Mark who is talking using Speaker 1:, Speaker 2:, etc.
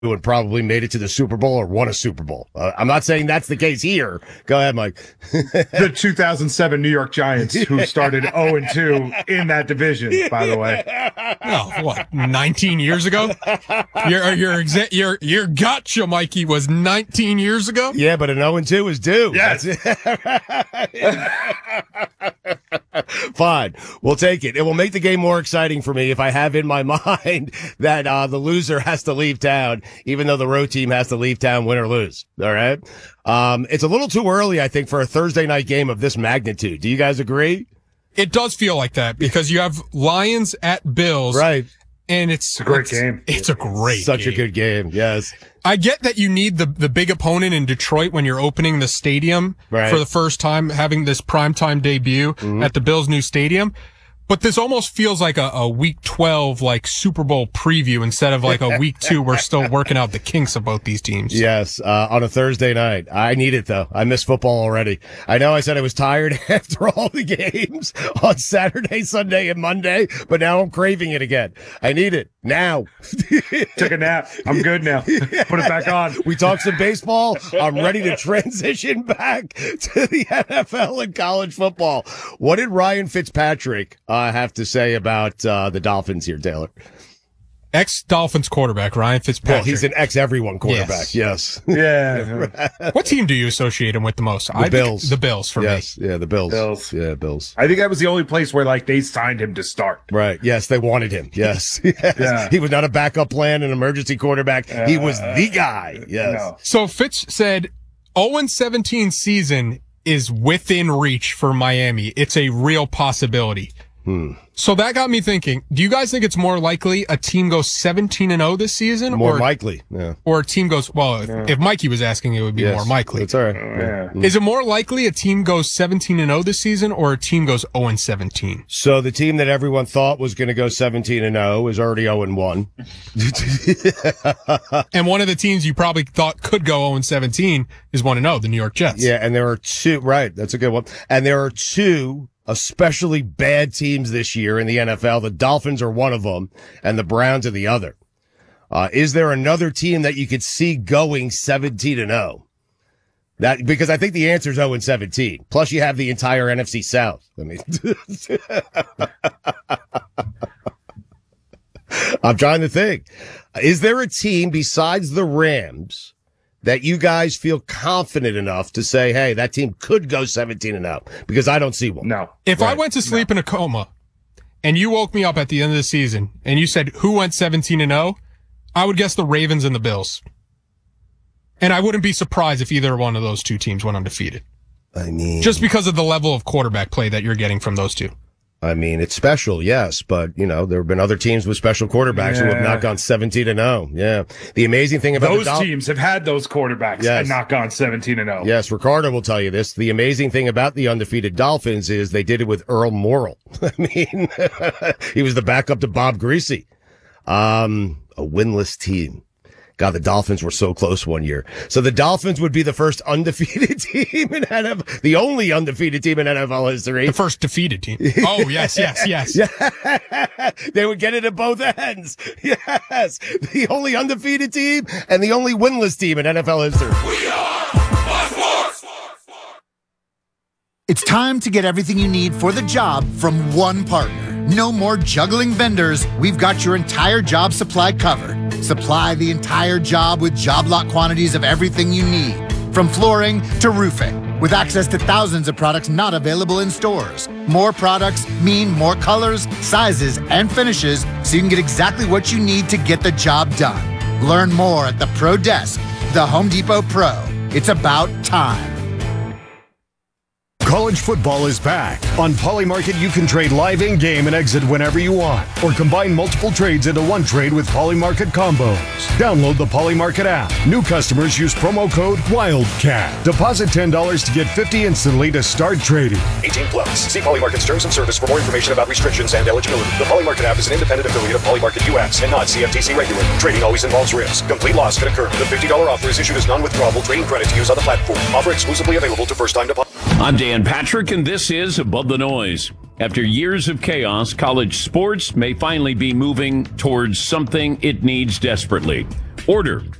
Speaker 1: and probably made it to the Super Bowl or won a Super Bowl. I'm not saying that's the case here. Go ahead, Mike.
Speaker 2: The 2007 New York Giants, who started 0-2 in that division, by the way.
Speaker 3: Oh, what, 19 years ago? Your gotcha, Mikey, was 19 years ago?
Speaker 1: Yeah, but an 0-2 is due.
Speaker 2: Yes.
Speaker 1: Fine. We'll take it. It will make the game more exciting for me if I have in my mind that the loser has to leave town, even though the road team has to leave town, win or lose. All right. It's a little too early, I think, for a Thursday night game of this magnitude. Do you guys agree?
Speaker 3: It does feel like that because you have Lions at Bills.
Speaker 1: Right.
Speaker 3: And it's
Speaker 2: a great game.
Speaker 3: It's a great
Speaker 1: Such
Speaker 3: game.
Speaker 1: a good game. Yes.
Speaker 3: I get that you need the big opponent in Detroit when you're opening the stadium for the first time, having this primetime debut at the Bills' new stadium. But this almost feels like a week 12, like Super Bowl preview instead of like a week 2. We're still working out the kinks of both these teams.
Speaker 1: Yes. On a Thursday night. I need it though. I miss football already. I know I said I was tired after all the games on Saturday, Sunday, and Monday, but now I'm craving it again. I need it now.
Speaker 2: Took a nap. I'm good now. Put it back on.
Speaker 1: We talked some baseball. I'm ready to transition back to the NFL and college football. What did Ryan Fitzpatrick have to say about the Dolphins here, Taylor?
Speaker 3: Ex-Dolphins quarterback, Ryan Fitzpatrick.
Speaker 1: Well, he's an ex-everyone quarterback, yes.
Speaker 2: Yeah.
Speaker 3: What team do you associate him with the most? I
Speaker 1: Bills.
Speaker 3: The Bills for me.
Speaker 1: Yeah, the Bills.
Speaker 2: Bills.
Speaker 1: Yeah, Bills.
Speaker 2: I think that was the only place where, like, they signed him to start.
Speaker 1: Right. Yes, they wanted him. Yes. Yes.
Speaker 2: Yeah.
Speaker 1: He was not a backup plan, an emergency quarterback. He was the guy. Yes.
Speaker 2: No.
Speaker 3: So Fitz said 0-17 season is within reach for Miami. It's a real possibility. So that got me thinking, do you guys think it's more likely a team goes 17-0 this season?
Speaker 1: More likely. Yeah.
Speaker 3: Or a team goes, well, if Mikey was asking, it would be more likely.
Speaker 1: That's all right.
Speaker 2: Yeah.
Speaker 3: Is it more likely a team goes 17-0 this season or a team goes 0-17?
Speaker 1: So the team that everyone thought was going to go 17-0 is already 0-1.
Speaker 3: And one of the teams you probably thought could go 0-17 is 1-0, the New York Jets.
Speaker 1: Yeah, and there are two, right, that's a good one. And there are two especially bad teams this year in the NFL. The Dolphins are one of them, and the Browns are the other. Is there another team that you could see going 17-0? That, because I think the answer is 0-17. Plus, you have the entire NFC South. I mean, I'm trying to think. Is there a team besides the Rams that you guys feel confident enough to say, hey, that team could go 17-0? Because I don't see one.
Speaker 2: No.
Speaker 3: If I went to sleep in a coma and you woke me up at the end of the season and you said, who went 17-0? I would guess the Ravens and the Bills. And I wouldn't be surprised if either one of those two teams went undefeated.
Speaker 1: I mean,
Speaker 3: just because of the level of quarterback play that you're getting from those two.
Speaker 1: I mean, it's special, yes, but, you know, there have been other teams with special quarterbacks who have not gone 17-0. Yeah. The amazing thing about
Speaker 2: those teams have had those quarterbacks and not gone 17-0.
Speaker 1: Yes, Ricardo will tell you this. The amazing thing about the undefeated Dolphins is they did it with Earl Morrall. I mean, he was the backup to Bob Greasy. A winless team. God, the Dolphins were so close one year. So the Dolphins would be the first undefeated team in NFL, the only undefeated team in NFL history.
Speaker 3: The first defeated team. Oh, yes.
Speaker 1: Yeah. They would get it at both ends. Yes. The only undefeated team and the only winless team in NFL history.
Speaker 4: We are Sports.
Speaker 5: It's time to get everything you need for the job from one partner. No more juggling vendors. We've got your entire job supply covered. Supply the entire job with job lot quantities of everything you need, from flooring to roofing, with access to thousands of products not available in stores. More products mean more colors, sizes, and finishes, so you can get exactly what you need to get the job done. Learn more at the Pro Desk, the Home Depot Pro. It's about time.
Speaker 6: College football is back. On Polymarket, you can trade live in-game and exit whenever you want, or combine multiple trades into one trade with Polymarket combos. Download the Polymarket app. New customers use promo code WILDCAT. Deposit $10 to get $50 instantly to start trading.
Speaker 7: 18 plus. See Polymarket's terms and service for more information about restrictions and eligibility. The Polymarket app is an independent affiliate of Polymarket US and not CFTC regulated. Trading always involves risk. Complete loss can occur. The $50 offer is issued as non-withdrawable trading credit to use on the platform. Offer exclusively available to first-time depositors.
Speaker 8: I'm Dan Patrick, and this is Above the Noise. After years of chaos, college sports may finally be moving towards something it needs desperately. Order